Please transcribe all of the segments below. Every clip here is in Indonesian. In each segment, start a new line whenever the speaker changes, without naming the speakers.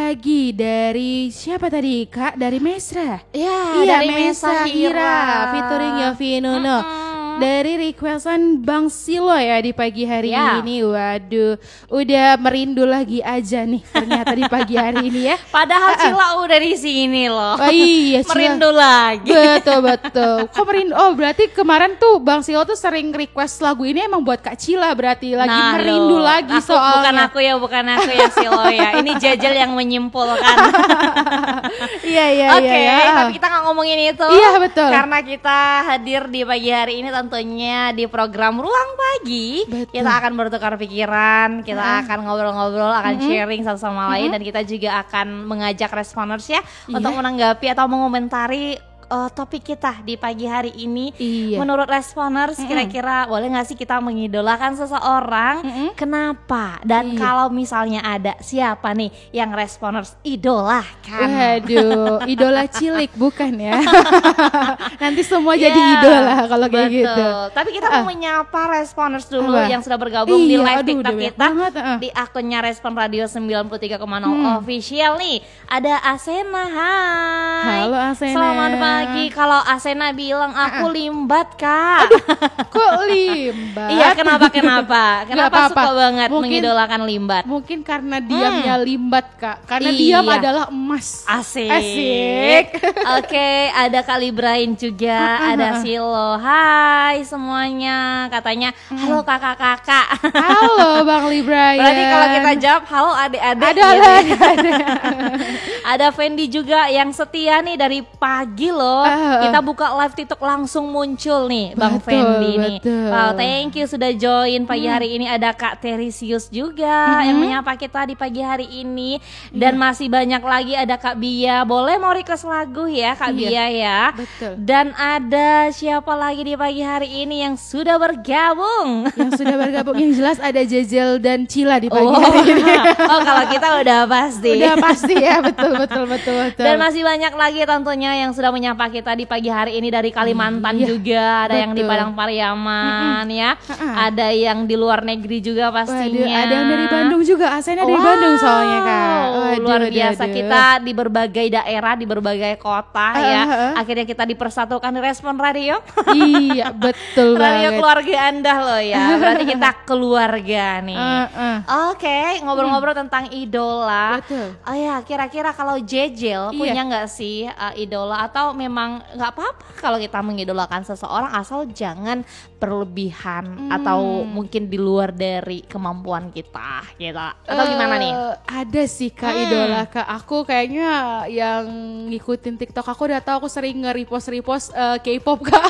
lagi dari siapa tadi Kak? Dari Mesra.
Ya,
Iya,
dari
Mesa Hira featuring Yofi Nuno. Dari requestan Bang Silo ya di pagi hari ini. Waduh, udah merindu lagi aja nih ternyata di pagi hari ini ya.
Padahal Cila udah di sini loh.
Oh iya, Cila.
Merindu lagi.
Betul. Kok merindu? Oh, berarti kemarin tuh Bang Silo tuh sering request lagu ini emang buat Kak Cila, berarti lagi merindu lagi soalnya.
Bukan aku ya Silo ya. Ini Jajel yang menyimpulkan.
Iya.
Oke, tapi kita nggak ngomongin itu.
Iya, betul.
Karena kita hadir di pagi hari ini tentunya di program Ruang Pagi.
Betul.
Kita akan bertukar pikiran, kita akan ngobrol-ngobrol, akan sharing satu sama lain, dan kita juga akan mengajak responders ya untuk menanggapi atau mengomentari topik kita di pagi hari ini. Menurut responders kira-kira boleh gak sih kita mengidolakan seseorang? Kenapa? Dan kalau misalnya ada, siapa nih yang responders idolakan?
Waduh, idola cilik bukan ya? Nanti semua jadi idola kalau kayak gitu.
Tapi kita mau menyapa responders dulu yang sudah bergabung di live TikTok kita di akunnya Respon Radio 93,0 official nih. Ada Asena, hai.
Halo Asena.
Selamat pagi. Kalau Asena bilang aku limbat Kak.
Kok limbat?
Iya, kenapa? Kenapa suka banget mengidolakan limbat?
Mungkin karena diamnya limbat Kak. Karena diam adalah emas. Asik.
Oke, ada Kak Librain juga, ada Silo. Hai semuanya. Katanya halo kakak-kakak.
Halo Bang Librain.
Berarti kalau kita jawab halo adik-adik. Ada Fendi juga yang setia nih dari pagi loh. Kita buka live TikTok langsung muncul nih Bang Fendi nih. Wow, thank you sudah join pagi hari ini. Ada Kak Teresius juga yang menyapa kita di pagi hari ini. Dan masih banyak lagi, ada Kak Bia. Boleh mau request lagu ya Kak Bia ya.
Betul.
Dan ada siapa lagi di pagi hari ini yang sudah bergabung?
Yang jelas ada Jajel dan Cila di pagi hari ini.
Oh, kalau kita udah pasti.
Udah pasti ya, betul.
Dan masih banyak lagi tentunya yang sudah menyapa kita di pagi hari ini dari Kalimantan juga, ada yang di Padang Pariaman ya, ada yang di luar negeri juga pastinya.
Ada yang dari Bandung juga, Asena dari Bandung soalnya Kak.
Luar biasa. Kita di berbagai daerah, di berbagai kota ya, akhirnya kita dipersatukan di Respon Radio.
Iya, betul banget.
Radio keluarga Anda loh ya, berarti kita keluarga nih. Oke, ngobrol-ngobrol tentang idola.
Betul.
Oh ya, kira-kira kalau Jejel punya nggak sih idola, atau memang nggak apa-apa kalau kita mengidolakan seseorang asal jangan berlebihan atau mungkin di luar dari kemampuan kita atau gimana nih?
Ada sih Kak idola Kak. Aku kayaknya yang ngikutin TikTok aku udah tahu, aku sering nge-repost K-pop Kak.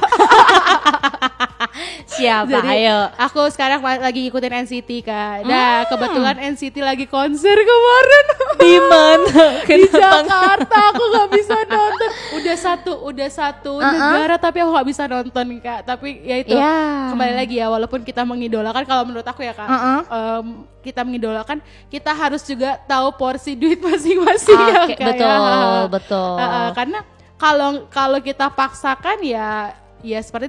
Siapa?
Jadi,
ayo.
Aku sekarang lagi ngikutin NCT Kak. Nah, kebetulan NCT lagi konser kemarin.
Di mana?
Di Jakarta. Aku nggak bisa nonton. Udah satu negara tapi aku nggak bisa nonton Kak. Tapi ya itu kembali lagi ya, walaupun kita mengidolakan, kalau menurut aku ya Kak, kita mengidolakan, kita harus juga tahu porsi duit masing-masing ya Kak.
Betul.
Karena kalau kita paksakan ya seperti